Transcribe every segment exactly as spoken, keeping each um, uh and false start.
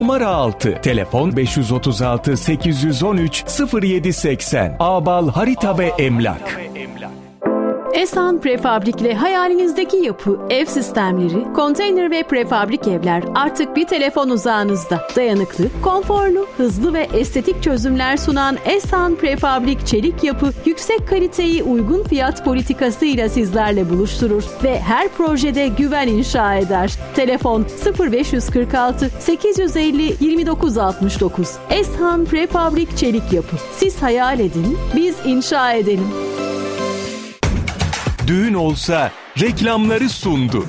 numara altı. Telefon beş yüz otuz altı sekiz yüz on üç sıfır yedi seksen. Ağbal Harita ve Emlak. Esan Prefabrik'le hayalinizdeki yapı, ev sistemleri, konteyner ve prefabrik evler artık bir telefon uzağınızda. Dayanıklı, konforlu, hızlı ve estetik çözümler sunan Esan Prefabrik Çelik Yapı, yüksek kaliteyi uygun fiyat politikasıyla sizlerle buluşturur ve her projede güven inşa eder. Telefon sıfır beş kırk altı sekiz yüz elli yirmi dokuz altmış dokuz. Esan Prefabrik Çelik Yapı. Siz hayal edin, biz inşa edelim. Düğün olsa reklamları sundu.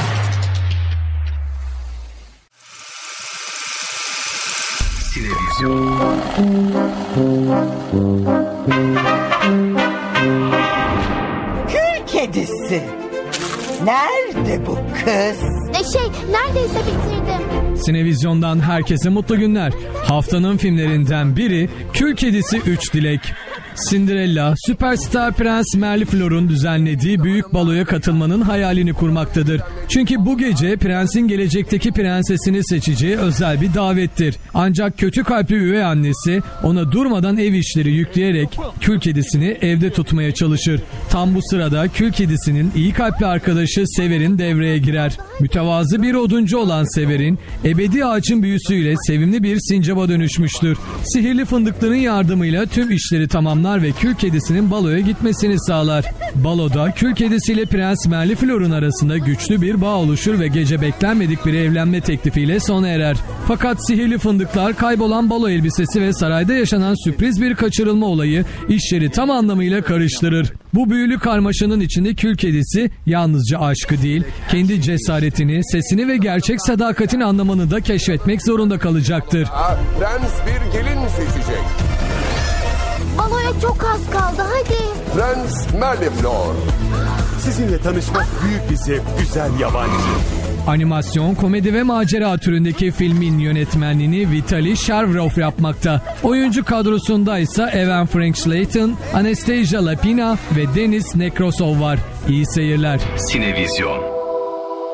Sinevizyon. Kül kedisi. Nerede bu kız? E şey, neredeyse bitirdim. Sinevizyon'dan herkese mutlu günler. Haftanın filmlerinden biri Kül Kedisi üç Dilek. Cinderella, süperstar Prens Mirliflor'un düzenlediği büyük baloya katılmanın hayalini kurmaktadır. Çünkü bu gece prensin gelecekteki prensesini seçeceği özel bir davettir. Ancak kötü kalpli üvey annesi ona durmadan ev işleri yükleyerek Kül Kedisi'ni evde tutmaya çalışır. Tam bu sırada Kül Kedisi'nin iyi kalpli arkadaşı Sever'in devreye girer. Mütevazı bir oduncu olan Sever'in ebedi ağacın büyüsüyle sevimli bir sincaba dönüşmüştür. Sihirli fındıkların yardımıyla tüm işleri tamamlar ve Kül Kedisi'nin baloya gitmesini sağlar. Baloda Kül Kedisi ile Prens Mirliflor'un arasında güçlü bir bağ oluşur ve gece beklenmedik bir evlenme teklifiyle sona erer. Fakat sihirli fındıklar, kaybolan balo elbisesi ve sarayda yaşanan sürpriz bir kaçırılma olayı işleri tam anlamıyla karıştırır. Bu büyülü karmaşanın içinde Kül Kedisi yalnızca aşkı değil, kendi cesaretini, sesini ve gerçek sadakatini anlamanı da keşfetmek zorunda kalacaktır. Prens bir gelin seçecek. Baloya çok az kaldı, hadi. Prens Mirliflor. Sizinle tanışmak büyük bir zevk, güzel yabancı. Animasyon, komedi ve macera türündeki filmin yönetmenliğini Vitaly Sharvrov yapmakta. Oyuncu kadrosunda ise Evan Frank Slayton, Anastasia Lapina ve Denis Nekrasov var. İyi seyirler. Sinevizyon.